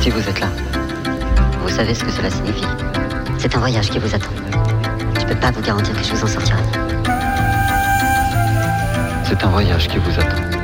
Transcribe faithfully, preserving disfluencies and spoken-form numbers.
Si vous êtes là, vous savez ce que cela signifie. C'est un voyage qui vous attend. Je peux pas vous garantir que je vous en sortirai. C'est un voyage qui vous attend.